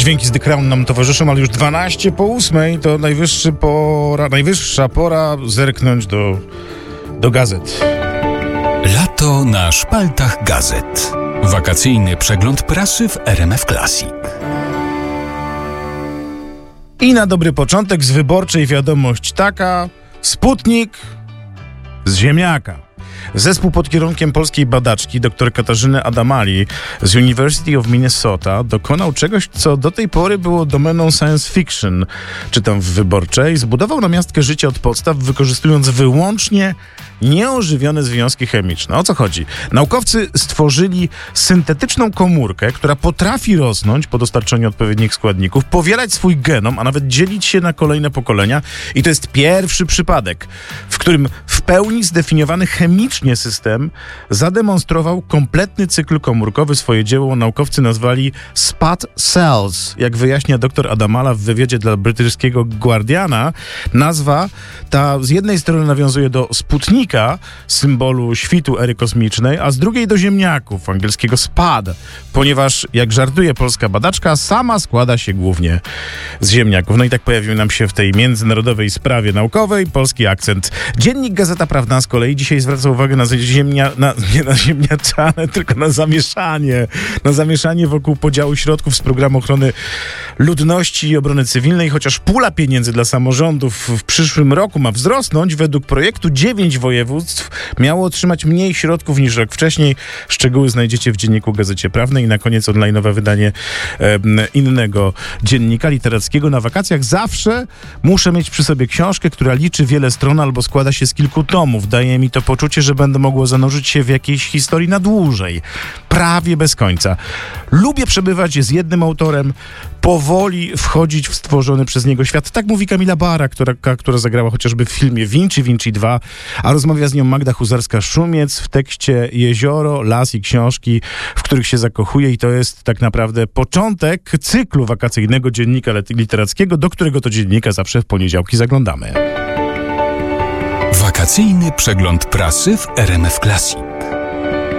Dźwięki z The Crown nam towarzyszą, ale już 8:12 to najwyższa pora zerknąć do gazet. Lato na szpaltach gazet. Wakacyjny przegląd prasy w RMF Classic. I na dobry początek z wyborczej wiadomość taka: Sputnik z ziemniaka. Zespół pod kierunkiem polskiej badaczki dr Katarzyny Adamali z University of Minnesota dokonał czegoś, co do tej pory było domeną science fiction, czytam w wyborczej. Zbudował namiastkę życia od podstaw, wykorzystując wyłącznie nieożywione związki chemiczne. O co chodzi? Naukowcy stworzyli syntetyczną komórkę, która potrafi rosnąć po dostarczeniu odpowiednich składników, powielać swój genom, a nawet dzielić się na kolejne pokolenia. I to jest pierwszy przypadek, w którym w pełni zdefiniowany chemicznie system zademonstrował kompletny cykl komórkowy. Swoje dzieło naukowcy nazwali SPAT Cells. Jak wyjaśnia dr Adamala w wywiadzie dla brytyjskiego Guardiana, nazwa ta z jednej strony nawiązuje do Sputnika, symbolu świtu ery kosmicznej, a z drugiej do ziemniaków, angielskiego SPAD, ponieważ, jak żartuje polska badaczka, sama składa się głównie z ziemniaków. No i tak pojawił nam się w tej międzynarodowej sprawie naukowej polski akcent. Dziennik Gazeta Prawna z kolei dzisiaj zwraca uwagę nie na ziemniaczane, tylko na zamieszanie wokół podziału środków z programu ochrony ludności i obrony cywilnej. Chociaż pula pieniędzy dla samorządów w przyszłym roku ma wzrosnąć, według projektu 9 województw miało otrzymać mniej środków niż rok wcześniej. Szczegóły znajdziecie w dzienniku Gazecie Prawnej. I na koniec online'owe wydanie innego dziennika literackiego. Na wakacjach zawsze muszę mieć przy sobie książkę, która liczy wiele stron albo składa się z kilku tomów. Daje mi to poczucie, że będę mogło zanurzyć się w jakiejś historii na dłużej. Prawie bez końca. Lubię przebywać z jednym autorem, powoli wchodzić w stworzony przez niego świat. Tak mówi Kamila Bara, która zagrała chociażby w filmie Vinci 2, a rozmawia z nią Magda Huzarska-Szumiec w tekście Jezioro, las i książki, w których się zakochuje, i to jest tak naprawdę początek cyklu wakacyjnego dziennika literackiego, do którego to dziennika zawsze w poniedziałki zaglądamy. Wakacyjny przegląd prasy w RMF Classic.